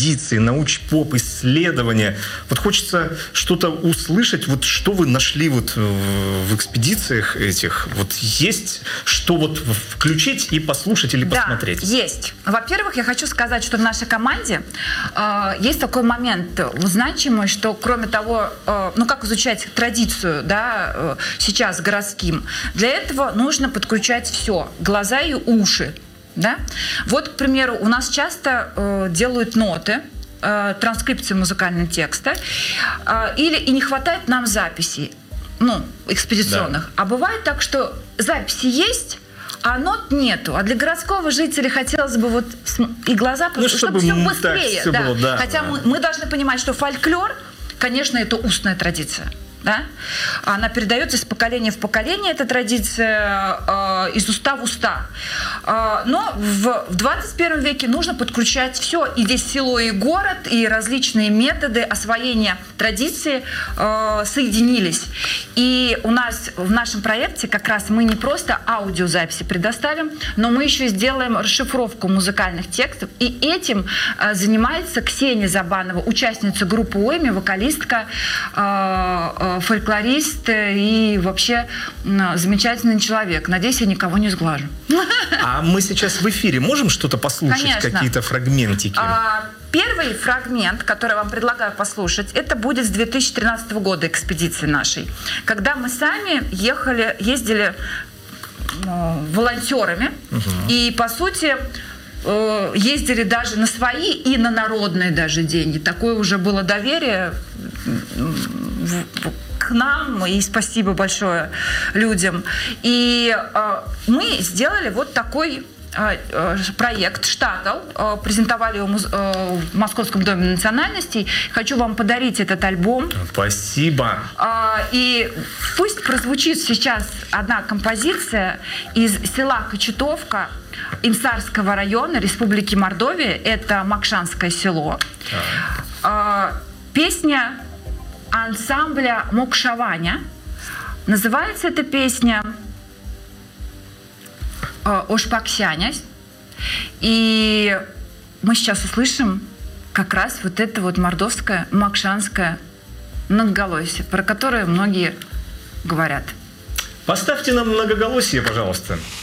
экспедиции, науч-поп, исследования. Вот хочется что-то услышать, вот что вы нашли вот в экспедициях этих. Вот есть что вот включить и послушать или посмотреть? Да, есть. Во-первых, я хочу сказать, что в нашей команде есть такой момент значимый, что кроме того, ну как изучать традицию, да, сейчас городским, для этого нужно подключать все, глаза и уши. Да? Вот, к примеру, у нас часто делают ноты, транскрипции музыкального текста, и не хватает нам записей, ну, экспедиционных. Да. А бывает так, что записи есть, а нот нету. А для городского жителя хотелось бы вот и глаза, ну, чтобы все быстрее. Все да. было, да, хотя да. Мы должны понимать, что фольклор, конечно, это устная традиция. Да? Она передается из поколения в поколение, эта традиция, из уста в уста. Но в 21 веке нужно подключать все. И здесь село и город, и различные методы освоения традиции соединились. И у нас в нашем проекте как раз мы не просто аудиозаписи предоставим, но мы еще сделаем расшифровку музыкальных текстов. И этим занимается Ксения Забанова, участница группы «Ойми», вокалистка, фольклорист и вообще замечательный человек. Надеюсь, я никого не сглажу. А мы сейчас в эфире можем что-то послушать? Какие-то фрагментики? Первый фрагмент, который я вам предлагаю послушать, это будет с 2013 года экспедиции нашей, когда мы сами ездили волонтерами и, по сути, ездили даже на свои и на народные даже деньги. Такое уже было доверие к нам, и спасибо большое людям. И мы сделали вот такой проект «Штаттл», презентовали его в Московском доме национальностей. Хочу вам подарить этот альбом. Спасибо. И пусть прозвучит сейчас одна композиция из села Кочетовка Имсарского района Республики Мордовия. Это Макшанское село. Песня ансамбля Мокшаваня. Называется эта песня «Ошпаксянязь». И мы сейчас услышим как раз вот это вот мордовское, макшанское многоголосие, про которое многие говорят. Поставьте нам многоголосие, пожалуйста.